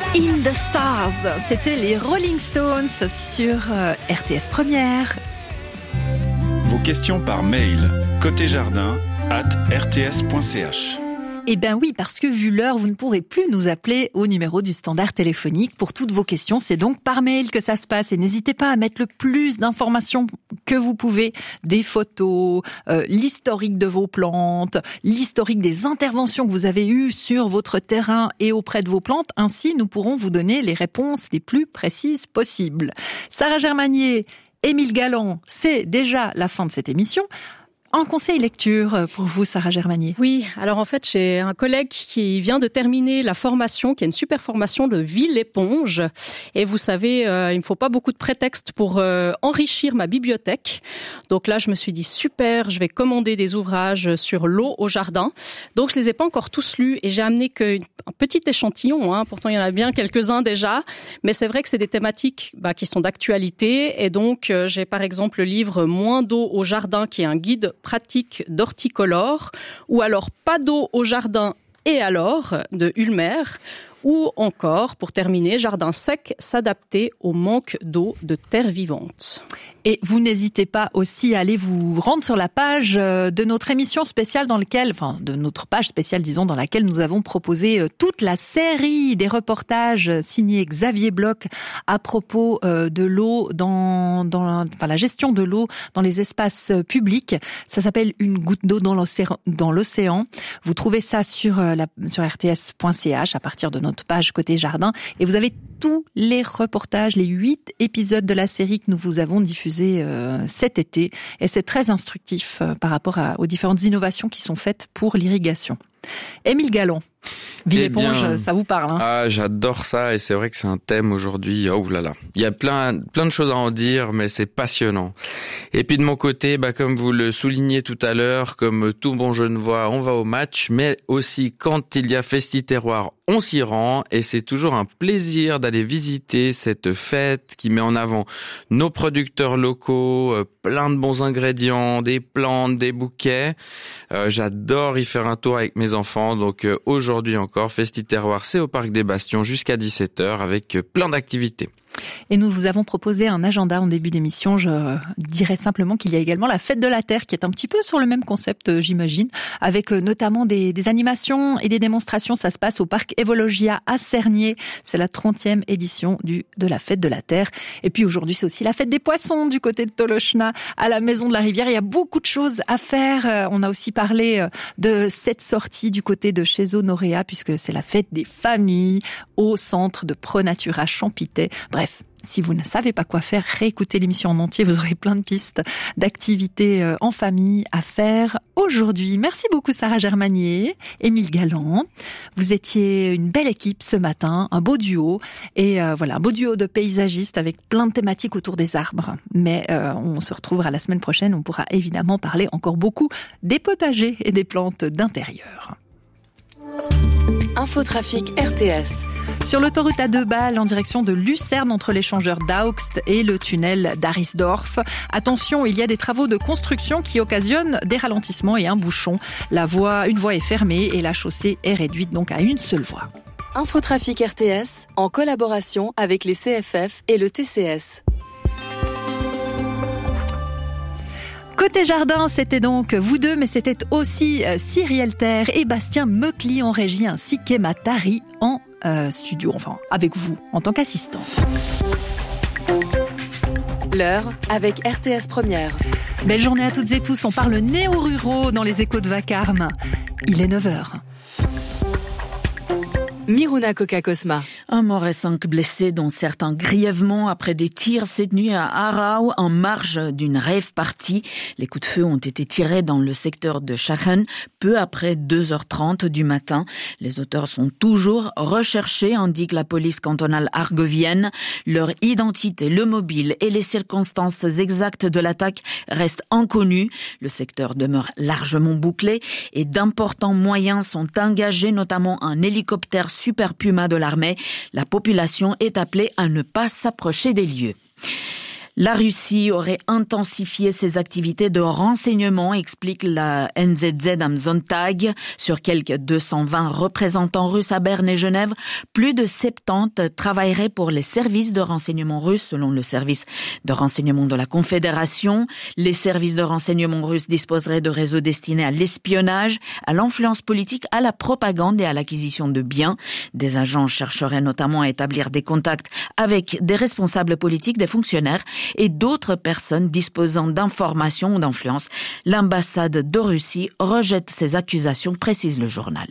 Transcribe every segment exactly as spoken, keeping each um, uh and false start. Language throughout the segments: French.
In the Stars, c'était les Rolling Stones sur euh, R T S Première. Vos questions par mail, côté jardin arobase r t s point c h. Eh bien oui, parce que vu l'heure, vous ne pourrez plus nous appeler au numéro du standard téléphonique pour toutes vos questions. C'est donc par mail que ça se passe. Et n'hésitez pas à mettre le plus d'informations que vous pouvez. Des photos, euh, l'historique de vos plantes, l'historique des interventions que vous avez eues sur votre terrain et auprès de vos plantes. Ainsi, nous pourrons vous donner les réponses les plus précises possibles. Sarah Germanier, Émile Galland, c'est déjà la fin de cette émission. En conseil lecture pour vous, Sarah Germanier. Oui, alors en fait, j'ai un collègue qui vient de terminer la formation, qui a une super formation de ville-éponge. Et vous savez, euh, il me faut pas beaucoup de prétextes pour euh, enrichir ma bibliothèque. Donc là, je me suis dit, super, je vais commander des ouvrages sur l'eau au jardin. Donc je les ai pas encore tous lus et j'ai amené qu'un petit échantillon. Hein. Pourtant, il y en a bien quelques-uns déjà. Mais c'est vrai que c'est des thématiques bah, qui sont d'actualité. Et donc, euh, j'ai par exemple le livre Moins d'eau au jardin, qui est un guide pratique d'horticolore, ou alors Pas d'eau au jardin et alors de Ulmer, ou encore, pour terminer, Jardin sec, s'adapter au manque d'eau de terre vivante. Et vous n'hésitez pas aussi à aller vous rendre sur la page de notre émission spéciale dans laquelle, enfin, de notre page spéciale, disons, dans laquelle nous avons proposé toute la série des reportages signés Xavier Bloch à propos de l'eau dans, dans, enfin, la gestion de l'eau dans les espaces publics. Ça s'appelle Une goutte d'eau dans l'océan, dans l'océan. Vous trouvez ça sur la, sur r t s point c h à partir de notre page côté jardin. Et vous avez tous les reportages, les huit épisodes de la série que nous vous avons diffusés euh, cet été. Et c'est très instructif euh, par rapport à, aux différentes innovations qui sont faites pour l'irrigation. Émile Galland, ville-éponge, eh ça vous parle, hein? Ah, j'adore ça et c'est vrai que c'est un thème aujourd'hui. Oh là là, il y a plein, plein de choses à en dire, mais c'est passionnant. Et puis de mon côté, bah comme vous le soulignez tout à l'heure, comme tout bon Genevois, on va au match, mais aussi quand il y a Festi-Terroir, on s'y rend et c'est toujours un plaisir d'aller visiter cette fête qui met en avant nos producteurs locaux, euh, plein de bons ingrédients, des plantes, des bouquets. Euh, j'adore y faire un tour avec mes enfants, donc euh, aujourd'hui encore, Festi-Terroir, c'est au Parc des Bastions jusqu'à dix-sept heures avec euh, plein d'activités. Et nous vous avons proposé un agenda en début d'émission. Je dirais simplement qu'il y a également la Fête de la Terre qui est un petit peu sur le même concept, j'imagine, avec notamment des, des animations et des démonstrations. Ça se passe au Parc Evologia à Cernier. C'est la trentième édition du, de la Fête de la Terre. Et puis aujourd'hui, c'est aussi la Fête des Poissons du côté de Tolochna, à la Maison de la Rivière. Il y a beaucoup de choses à faire. On a aussi parlé de cette sortie du côté de chez Honorea, puisque c'est la Fête des familles au centre de Pronatura Champitay. Bref, si vous ne savez pas quoi faire, réécoutez l'émission en entier, vous aurez plein de pistes d'activités en famille à faire aujourd'hui. Merci beaucoup Sarah Germanier, Émile Galland. Vous étiez une belle équipe ce matin, un beau duo, et euh, voilà, un beau duo de paysagistes avec plein de thématiques autour des arbres. Mais euh, on se retrouvera la semaine prochaine, on pourra évidemment parler encore beaucoup des potagers et des plantes d'intérieur. Infotrafic R T S. Sur l'autoroute A deux Bâle, en direction de Lucerne, entre l'échangeur d'Augst et le tunnel d'Arisdorf. Attention, il y a des travaux de construction qui occasionnent des ralentissements et un bouchon. La voie, une voie est fermée et la chaussée est réduite donc à une seule voie. Infotrafic R T S, en collaboration avec les C F F et le T C S. Côté jardin, c'était donc vous deux, mais c'était aussi Cyrielle Terre et Bastien Meucli en régie, ainsi qu'Emma Tari en euh, studio, enfin avec vous en tant qu'assistante. L'heure avec R T S Première. Belle journée à toutes et tous, on parle néo-ruraux dans les échos de Vacarme. Il est neuf heures. Miruna Coca-Cosma. Un mort et cinq blessés, dont certains grièvement après des tirs cette nuit à Aarau, en marge d'une rave party. Les coups de feu ont été tirés dans le secteur de Schachen, peu après deux heures trente du matin. Les auteurs sont toujours recherchés, indique la police cantonale argovienne. Leur identité, le mobile et les circonstances exactes de l'attaque restent inconnues. Le secteur demeure largement bouclé et d'importants moyens sont engagés, notamment un hélicoptère Super Puma de l'armée. La population est appelée à ne pas s'approcher des lieux. La Russie aurait intensifié ses activités de renseignement, explique la N Z Z am Sonntag. Sur quelques deux cent vingt représentants russes à Berne et Genève, plus de soixante-dix travailleraient pour les services de renseignement russes, selon le service de renseignement de la Confédération. Les services de renseignement russes disposeraient de réseaux destinés à l'espionnage, à l'influence politique, à la propagande et à l'acquisition de biens. Des agents chercheraient notamment à établir des contacts avec des responsables politiques, des fonctionnaires et d'autres personnes disposant d'informations ou d'influence. L'ambassade de Russie rejette ces accusations, précise le journal.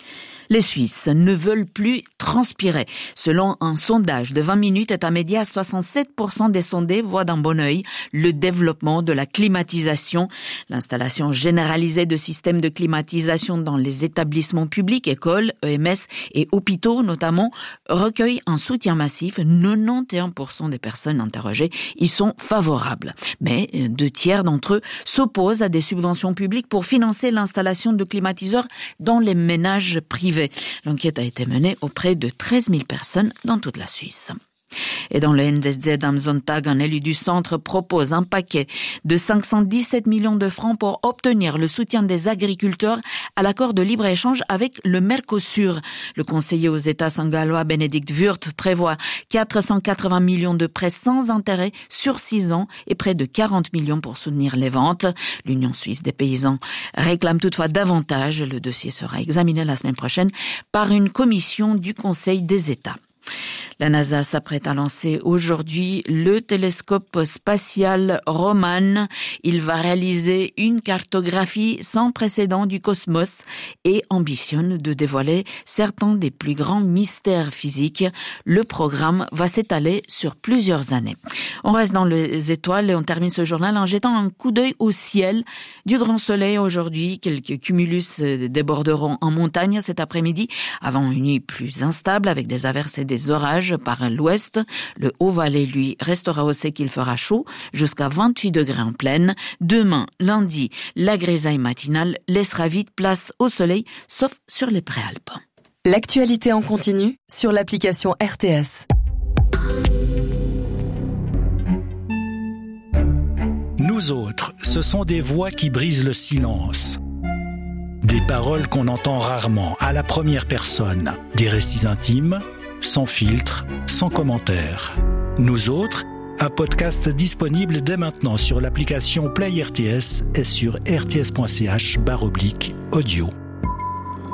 Les Suisses ne veulent plus transpirer. Selon un sondage de vingt minutes, État média, soixante-sept pour cent des sondés voient d'un bon œil le développement de la climatisation. L'installation généralisée de systèmes de climatisation dans les établissements publics, écoles, E M S et hôpitaux notamment, recueille un soutien massif. quatre-vingt-onze pour cent des personnes interrogées y sont favorables. Mais deux tiers d'entre eux s'opposent à des subventions publiques pour financer l'installation de climatiseurs dans les ménages privés. L'enquête a été menée auprès de treize mille personnes dans toute la Suisse. Et dans le N Z Z am Sonntag, un élu du centre propose un paquet de cinq cent dix-sept millions de francs pour obtenir le soutien des agriculteurs à l'accord de libre-échange avec le Mercosur. Le conseiller aux États saint-gallois Benedikt Würth prévoit quatre cent quatre-vingts millions de prêts sans intérêt sur six ans et près de quarante millions pour soutenir les ventes. L'Union suisse des paysans réclame toutefois davantage. Le dossier sera examiné la semaine prochaine par une commission du Conseil des États. La NASA s'apprête à lancer aujourd'hui le télescope spatial Roman. Il va réaliser une cartographie sans précédent du cosmos et ambitionne de dévoiler certains des plus grands mystères physiques. Le programme va s'étaler sur plusieurs années. On reste dans les étoiles et on termine ce journal en jetant un coup d'œil au ciel. Du grand soleil aujourd'hui, quelques cumulus déborderont en montagne cet après-midi avant une nuit plus instable avec des averses et des orages par l'ouest. Le Haut-Valais, lui, restera au sec, il fera chaud jusqu'à vingt-huit degrés en plaine. Demain, lundi, la grisaille matinale laissera vite place au soleil, sauf sur les Préalpes. L'actualité en continu sur l'application R T S. Nous autres, ce sont des voix qui brisent le silence. Des paroles qu'on entend rarement, à la première personne. Des récits intimes, sans filtre, sans commentaire. Nous autres, un podcast disponible dès maintenant sur l'application Play R T S et sur r t s point c h barre oblique audio.